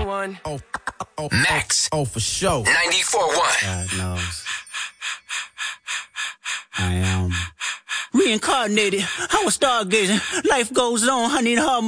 Max. Oh, for sure. 94.1. God knows. I am reincarnated. I was stargazing. Life goes on. I need a hard